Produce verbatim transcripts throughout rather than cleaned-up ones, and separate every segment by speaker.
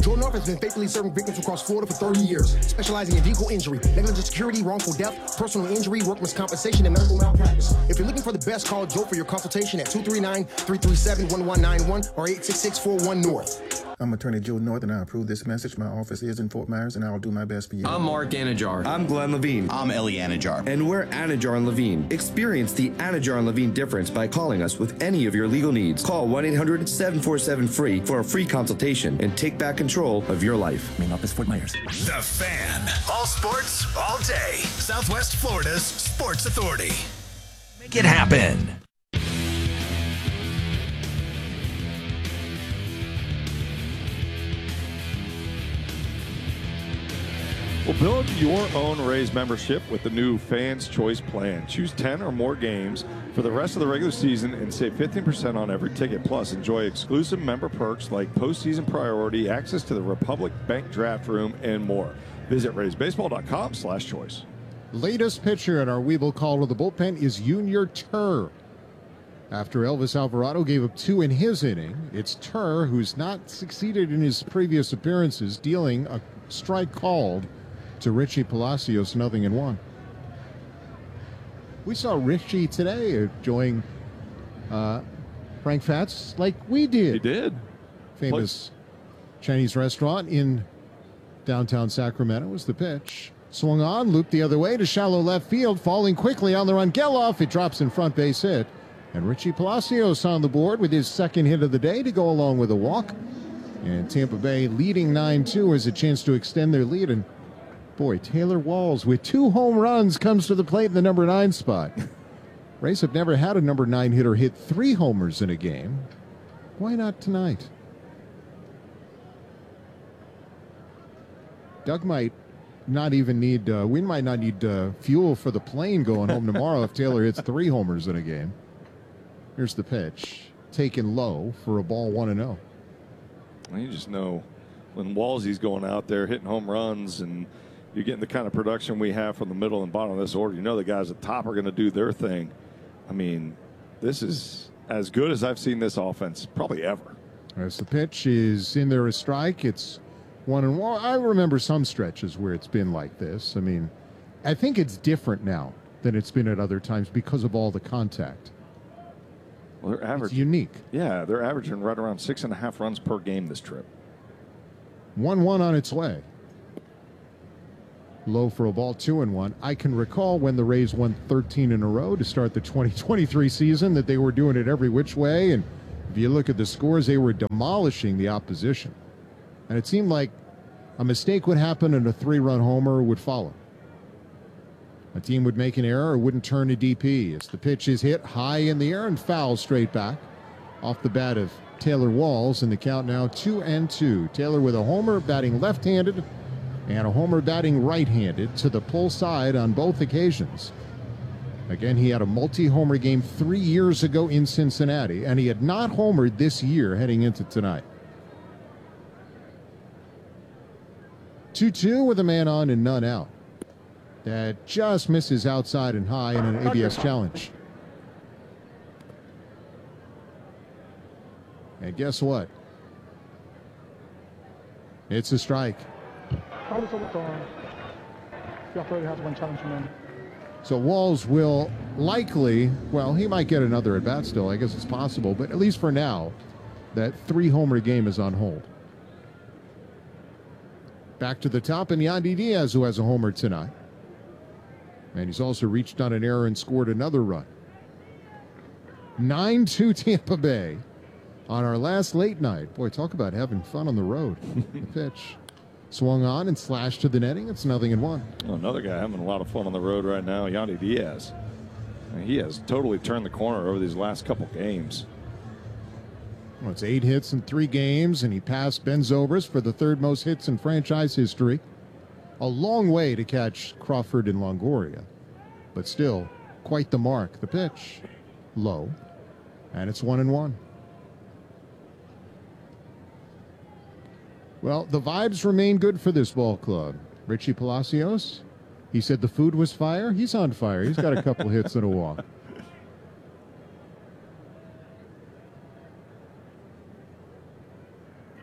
Speaker 1: Joe North has been faithfully serving victims across Florida for thirty years, specializing in vehicle injury, negligent security, wrongful death, personal injury, workman's compensation, and medical malpractice. If you're looking for the best, call Joe for your consultation at two three nine, three three seven, one one nine one or eight six six, four one North.
Speaker 2: I'm Attorney Joe North, and I approve this message. My office is in Fort Myers, and I'll do my best for you.
Speaker 3: I'm Mark Anajar.
Speaker 4: I'm Glenn Levine.
Speaker 5: I'm Ellie Anajar.
Speaker 4: And we're Anajar and Levine. Experience the Anajar and Levine difference by calling us with any of your legal needs. Call one eight hundred, seven four seven, free for a free consultation and take back control of your life.
Speaker 3: Main office, Fort Myers.
Speaker 6: The Fan. All sports, all day. Southwest Florida's Sports Authority.
Speaker 7: Make it happen.
Speaker 8: Well, build your own Rays membership with the new Fans Choice plan. Choose ten or more games for the rest of the regular season and save fifteen percent on every ticket. Plus, enjoy exclusive member perks like postseason priority, access to the Republic Bank draft room, and more. Visit rays baseball dot com slash choice.
Speaker 9: Latest pitcher in our Weeble call to the bullpen is Junior Tur. After Elvis Alvarado gave up two in his inning, it's Tur, who's not succeeded in his previous appearances, dealing a strike called to Richie Palacios, nothing in one. We saw Richie today enjoying uh, Frank Fats like we did.
Speaker 8: He did.
Speaker 9: Famous Place. Chinese restaurant in downtown Sacramento was the pitch. Swung on, looped the other way to shallow left field, falling quickly on the run. Geloff, it drops in front, base hit. And Richie Palacios on the board with his second hit of the day to go along with a walk. And Tampa Bay leading nine two has a chance to extend their lead. And boy, Taylor Walls with two home runs comes to the plate in the number nine spot. Rays have never had a number nine hitter hit three homers in a game. Why not tonight? Doug might not even need, uh, we might not need uh, fuel for the plane going home tomorrow if Taylor hits three homers in a game. Here's the pitch. Taken low for a ball one and oh.
Speaker 8: Well, you just know when Walsey's going out there hitting home runs and you're getting the kind of production we have from the middle and bottom of this order, you know the guys at the top are going to do their thing. I mean, this is as good as I've seen this offense probably ever.
Speaker 9: As the pitch is in there a strike, it's one and one. I remember some stretches where it's been like this. I mean, I think it's different now than it's been at other times because of all the contact.
Speaker 8: Well, they're average.
Speaker 9: It's unique.
Speaker 8: Yeah, they're averaging right around six and a half runs per game this trip.
Speaker 9: one one on its way. Low for a ball, two and one. I can recall when the Rays won thirteen in a row to start the twenty twenty-three season that they were doing it every which way. And if you look at the scores, they were demolishing the opposition. And it seemed like a mistake would happen and a three-run homer would follow. A team would make an error or wouldn't turn a D P as the pitch is hit high in the air and foul straight back off the bat of Taylor Walls. And the count now two and two. Taylor with a homer batting left-handed and a homer batting right-handed to the pull side on both occasions. Again, he had a multi-homer game three years ago in Cincinnati, and he had not homered this year heading into tonight. two two with a man on and none out. That just misses outside and high in an A B S challenge. And guess what? It's a strike. So Walls will likely, well, he might get another at bat still. I guess it's possible. But at least for now, that three-homer game is on hold. Back to the top, and Yandy Diaz, who has a homer tonight. And he's also reached on an error and scored another run. nine two Tampa Bay on our last late night. Boy, talk about having fun on the road. The pitch swung on and slashed to the netting. It's nothing in one.
Speaker 8: Well, another guy having a lot of fun on the road right now, Yandy Diaz. I mean, he has totally turned the corner over these last couple games.
Speaker 9: Well, it's eight hits in three games, and he passed Ben Zobrist for the third most hits in franchise history. A long way to catch Crawford and Longoria, but still quite the mark. The pitch, low, and it's one and one. Well, the vibes remain good for this ball club. Richie Palacios, he said the food was fire. He's on fire. He's got a couple hits and a walk.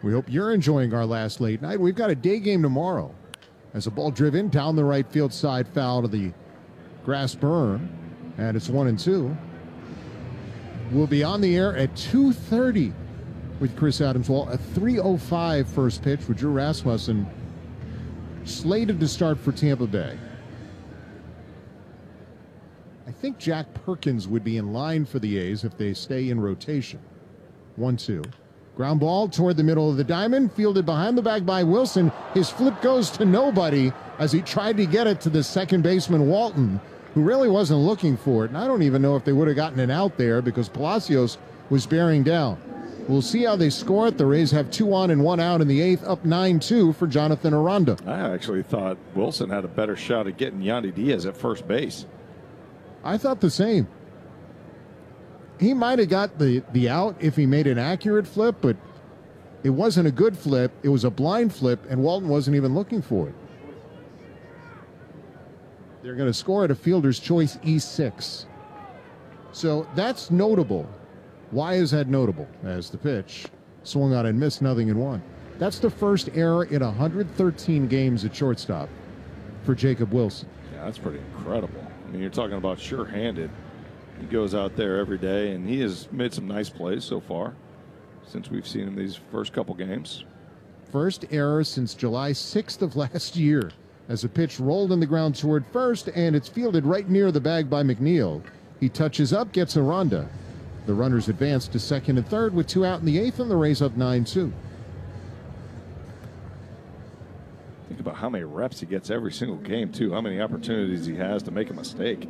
Speaker 9: We hope you're enjoying our last late night. We've got a day game tomorrow. As a ball driven down the right field side, foul to the grass berm, and it's one and two. We'll be on the air at two thirty with Chris Adams. Well, a three oh five first pitch with Drew Rasmussen slated to start for Tampa Bay. I think Jack Perkins would be in line for the A's if they stay in rotation. one two. Ground ball toward the middle of the diamond, fielded behind the bag by Wilson. His flip goes to nobody as he tried to get it to the second baseman, Walton, who really wasn't looking for it. And I don't even know if they would have gotten it out there because Palacios was bearing down. We'll see how they score it. The Rays have two on and one out in the eighth, up nine two for Jonathan Aranda.
Speaker 8: I actually thought Wilson had a better shot at getting Yandy Diaz at first base.
Speaker 9: I thought the same. He might have got the, the out if he made an accurate flip, but it wasn't a good flip. It was a blind flip, and Walton wasn't even looking for it. They're going to score at a fielder's choice E six. So that's notable. Why is that notable? As the pitch swung on and missed, nothing in one. That's the first error in one hundred thirteen games at shortstop for Jacob Wilson.
Speaker 8: Yeah, that's pretty incredible. I mean, you're talking about sure-handed. He goes out there every day, and he has made some nice plays so far since we've seen him these first couple games.
Speaker 9: First error since July sixth of last year as a pitch rolled in the ground toward first, and it's fielded right near the bag by McNeil. He touches up, gets Aranda. The runners advance to second and third with two out in the eighth, and the Rays up nine two.
Speaker 8: Think about how many reps he gets every single game, too. How many opportunities he has to make a mistake.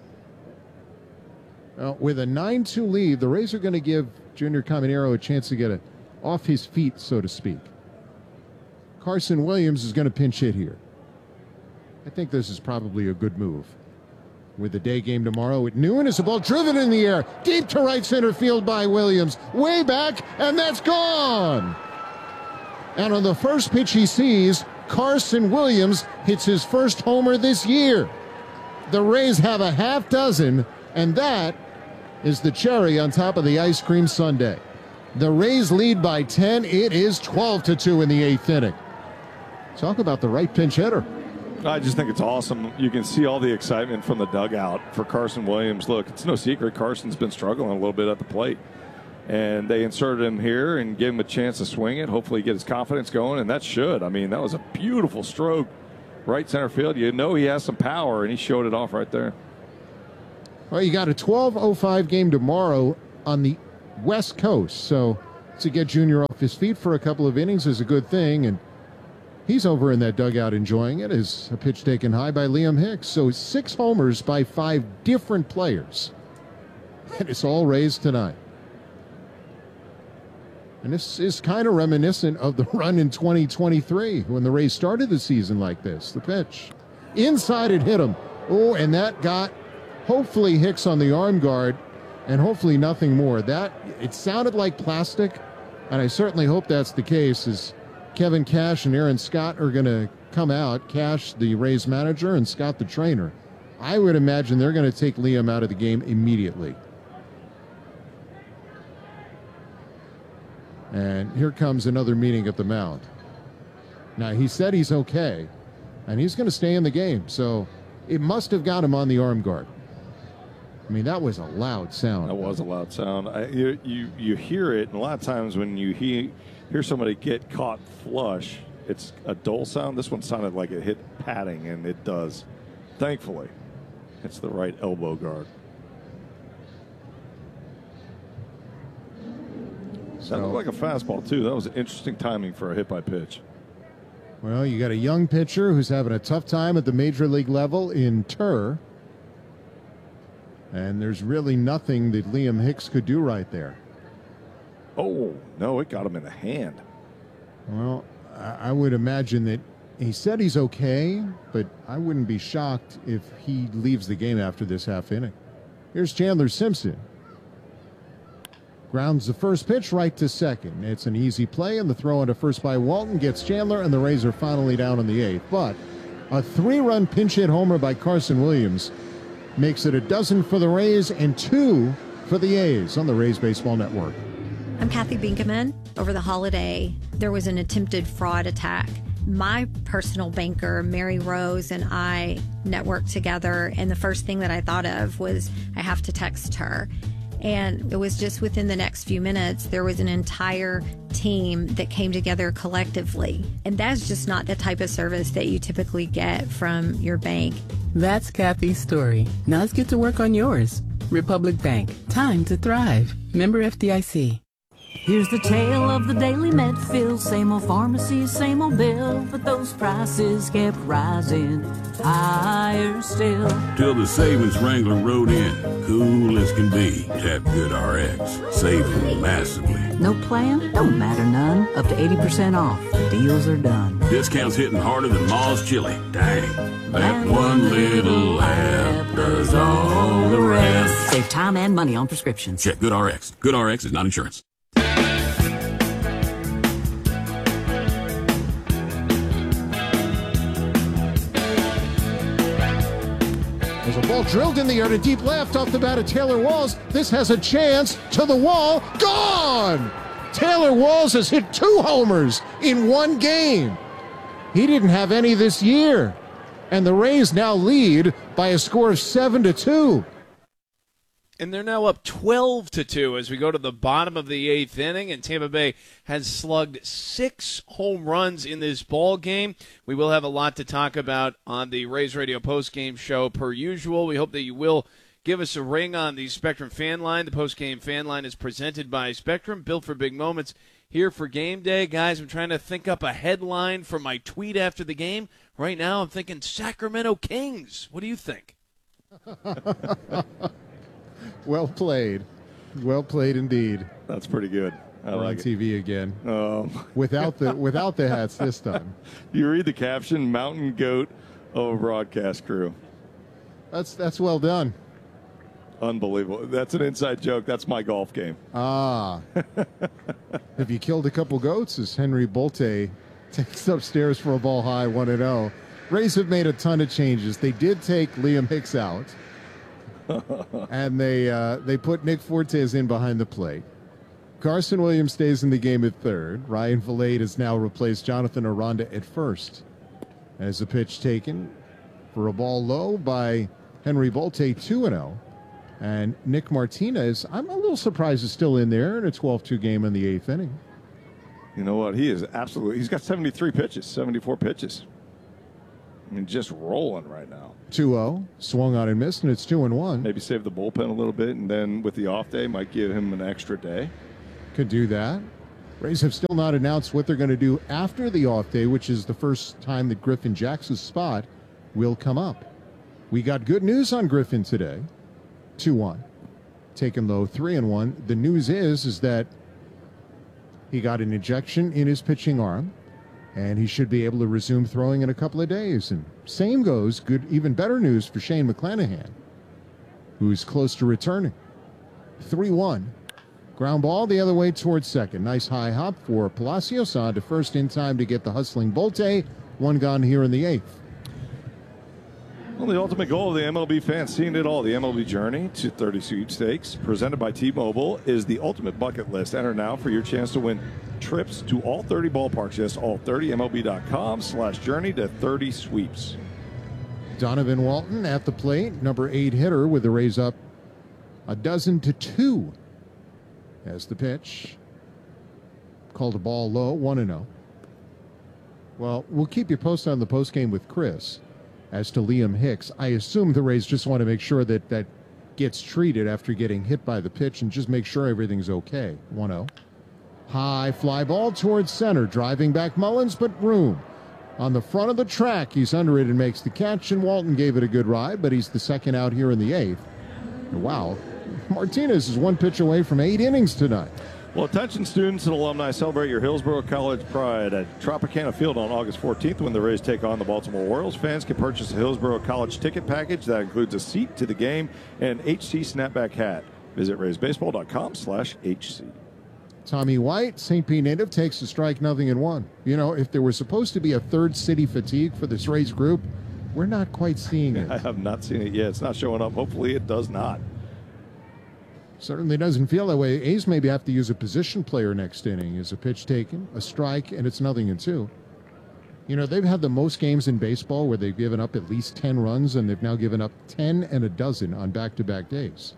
Speaker 9: Well, with a nine two lead, the Rays are going to give Junior Caminero a chance to get it off his feet, so to speak. Carson Williams is going to pinch hit here. I think this is probably a good move. With the day game tomorrow at noon, is a ball driven in the air, deep to right center field by Williams, way back, and that's gone. And on the first pitch he sees, Carson Williams hits his first homer this year. The Rays have a half dozen, and that is the cherry on top of the ice cream sundae. The Rays lead by ten. It is twelve to two in the eighth inning. Talk about the right pinch hitter.
Speaker 8: I just think it's awesome. You can see all the excitement from the dugout for Carson Williams. Look, it's no secret Carson's been struggling a little bit at the plate. And they inserted him here and gave him a chance to swing it, hopefully get his confidence going, and that should. I mean, that was a beautiful stroke. Right center field. You know he has some power, and he showed it off right there.
Speaker 9: Well, you got a twelve oh five game tomorrow on the West Coast. So to get Junior off his feet for a couple of innings is a good thing. And he's over in that dugout enjoying it as a pitch taken high by Liam Hicks. So six homers by five different players. And it's all Rays tonight. And this is kind of reminiscent of the run in twenty twenty-three when the Rays started the season like this. The pitch. Inside it hit him. Oh, and that got hopefully Hicks on the arm guard and hopefully nothing more. That, it sounded like plastic, and I certainly hope that's the case as Kevin Cash and Aaron Scott are going to come out. Cash, the Rays manager, and Scott, the trainer. I would imagine they're going to take Liam out of the game immediately. And here comes another meeting at the mound. Now, he said he's okay, and he's going to stay in the game. So it must have got him on the arm guard. I mean, that was a loud sound.
Speaker 8: That was a loud sound. I, you, you you hear it, and a lot of times when you hear, hear somebody get caught flush, it's a dull sound. This one sounded like it hit padding, and it does. Thankfully, it's the right elbow guard. That looked like a fastball, too. That was interesting timing for a hit by pitch.
Speaker 9: Well, you got a young pitcher who's having a tough time at the major league level in Tur. And there's really nothing that Liam Hicks could do right there.
Speaker 8: Oh, no, it got him in the hand.
Speaker 9: Well, I would imagine that he said he's okay, but I wouldn't be shocked if he leaves the game after this half inning. Here's Chandler Simpson. Grounds the first pitch right to second. It's an easy play, and the throw into first by Walton gets Chandler, and the Rays are finally down in the eighth. But a three-run pinch hit homer by Carson Williams makes it a dozen for the Rays and two for the A's on the Rays Baseball Network.
Speaker 3: I'm Kathy Binkaman. Over the holiday, there was an attempted fraud attack. My personal banker, Mary Rose, and I networked together, and the first thing that I thought of was I have to text her. And it was just within the next few minutes, there was an entire team that came together collectively. And that's just not the type of service that you typically get from your bank.
Speaker 5: That's Kathy's story. Now let's get to work on yours. Republic Bank. Time to thrive. Member F D I C.
Speaker 10: Here's the tale of the daily Medfield. Same old pharmacy, same old bill, but those prices kept rising higher still.
Speaker 11: Till the savings wrangler rode in, cool as can be. Tap GoodRx, saving massively.
Speaker 10: No plan? Don't matter none. Up to eighty percent off. The deals are done.
Speaker 11: Discounts hitting harder than Ma's chili. Dang, that one little app does all the rest.
Speaker 10: Save time and money on prescriptions.
Speaker 11: Check GoodRx. GoodRx is not insurance.
Speaker 9: There's a ball drilled in the air to deep left off the bat of Taylor Walls. This has a chance to the wall. Gone! Taylor Walls has hit two homers in one game. He didn't have any this year. And the Rays now lead by a score of seven to two.
Speaker 12: And they're now up twelve to two as we go to the bottom of the eighth inning, and Tampa Bay has slugged six home runs in this ball game. We will have a lot to talk about on the Rays Radio postgame show per usual. We hope that you will give us a ring on the Spectrum fan line. The postgame fan line is presented by Spectrum, built for big moments. Here for game day, guys, I'm trying to think up a headline for my tweet after the game. Right now I'm thinking Sacramento Kings. What do you think?
Speaker 9: Well played. Well played indeed.
Speaker 8: That's pretty good. I
Speaker 9: We're
Speaker 8: like
Speaker 9: on T V it. Again.
Speaker 8: Um,
Speaker 9: without the without the hats this time.
Speaker 8: You read the caption, Mountain Goat of a broadcast crew.
Speaker 9: That's that's well done.
Speaker 8: Unbelievable. That's an inside joke. That's my golf game.
Speaker 9: Ah. Have you killed a couple goats? As Henry Bolte takes upstairs for a ball high, one and oh. Rays have made a ton of changes. They did take Liam Hicks out. and they uh, they put Nick Fortes in behind the plate. Carson Williams stays in the game at third. Ryan Vilade has now replaced Jonathan Aranda at first. As a pitch taken for a ball low by Henry Bolte, two and oh. And Nick Martinez, I'm a little surprised, is still in there in a twelve two game in the eighth inning.
Speaker 8: You know what? He is absolutely, he's got seventy-three pitches, seventy-four pitches. I mean, just rolling right now.
Speaker 9: two oh, swung on and missed, and it's two and one.
Speaker 8: Maybe save the bullpen a little bit, and then with the off day, might give him an extra day.
Speaker 9: Could do that. Rays have still not announced what they're going to do after the off day, which is the first time that Griffin Jackson's spot will come up. We got good news on Griffin today. two one. Taken low, three and one. The news is, is that he got an injection in his pitching arm, and he should be able to resume throwing in a couple of days. And same goes, good, even better news for Shane McClanahan, who's close to returning. three one. Ground ball the other way towards second. Nice high hop for Palacios on to first in time to get the hustling Bolte. One gone here in the eighth.
Speaker 8: Well, the ultimate goal of the M L B fans, seeing it all, the M L B Journey to thirty sweepstakes, presented by T-Mobile, is the ultimate bucket list. Enter now for your chance to win trips to all thirty ballparks. Yes, all thirty, M L B dot com slash journey to thirty sweeps.
Speaker 9: Donovan Walton at the plate, number eight hitter, with the Rays up a dozen to two. As the pitch, called a ball low, one and oh. Well, we'll keep you posted on the postgame with Chris. As to Liam Hicks, I assume the Rays just want to make sure that that gets treated after getting hit by the pitch and just make sure everything's okay. one oh. High fly ball towards center, driving back Mullins, but room. On the front of the track, he's under it and makes the catch, and Walton gave it a good ride, but he's the second out here in the eighth. And wow, Martinez is one pitch away from eight innings tonight.
Speaker 8: Well, attention students and alumni, celebrate your Hillsborough College pride at Tropicana Field on August fourteenth when the Rays take on the Baltimore Orioles. Fans can purchase a Hillsborough College ticket package that includes a seat to the game and an H C snapback hat. Visit rays baseball dot com slash H C.
Speaker 9: Tommy White, Saint Pete native, takes a strike, nothing in one. You know, if there was supposed to be a third city fatigue for this Rays group, we're not quite seeing it.
Speaker 8: I have not seen it yet. It's not showing up. Hopefully it does not.
Speaker 9: Certainly doesn't feel that way. A's maybe have to use a position player next inning. Is a pitch taken, a strike, and it's nothing in two. You know, they've had the most games in baseball where they've given up at least ten runs, and they've now given up ten and a dozen on back-to-back days.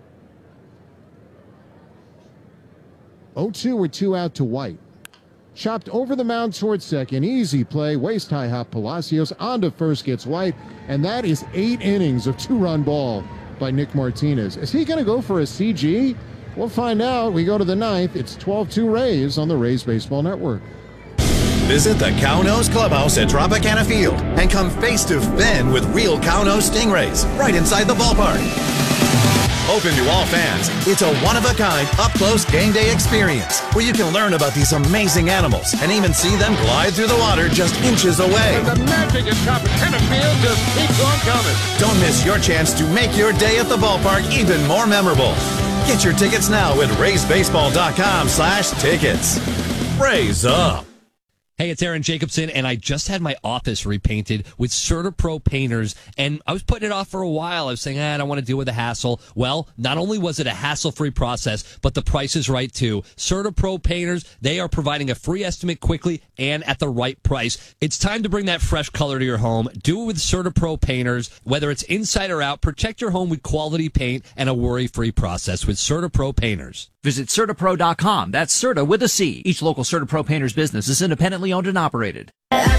Speaker 9: oh two with two out to White. Chopped over the mound towards second. Easy play. Waist-high hop Palacios. On to first gets White. And that is eight innings of two-run ball by Nick Martinez. Is he going to go for a C G? We'll find out. We go to the ninth. It's twelve two Rays on the Rays Baseball Network.
Speaker 7: Visit the Cow-Nose Clubhouse at Tropicana Field and come face to fin with real Cow-Nose Stingrays right inside the ballpark. Open to all fans, it's a one-of-a-kind, up-close game day experience where you can learn about these amazing animals and even see them glide through the water just inches away.
Speaker 13: And the magic at Tropicana Field just keeps on coming.
Speaker 7: Don't miss your chance to make your day at the ballpark even more memorable. Get your tickets now at raysbaseball.com slash tickets. Raise up.
Speaker 14: Hey, it's Aaron Jacobson, and I just had my office repainted with CertaPro painters, and I was putting it off for a while. I was saying, ah, I don't want to deal with the hassle. Well, not only was it a hassle-free process, but the price is right, too. CertaPro painters, they are providing a free estimate quickly and at the right price. It's time to bring that fresh color to your home. Do it with CertaPro painters. Whether it's inside or out, protect your home with quality paint and a worry-free process with CertaPro painters.
Speaker 15: Visit Certapro dot com. That's Certa with a C. Each local Certapro painter's business is independently owned and operated.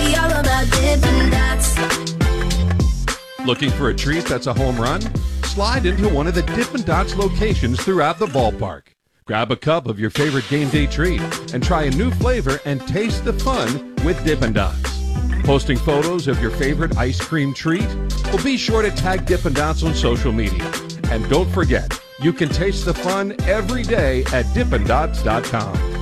Speaker 16: Looking for a treat that's a home run? Slide into one of the Dippin' Dots locations throughout the ballpark. Grab a cup of your favorite game day treat and try a new flavor and taste the fun with Dippin' Dots. Posting photos of your favorite ice cream treat? Well, be sure to tag Dippin' Dots on social media. And don't forget, you can taste the fun every day at Dippin' Dots dot com.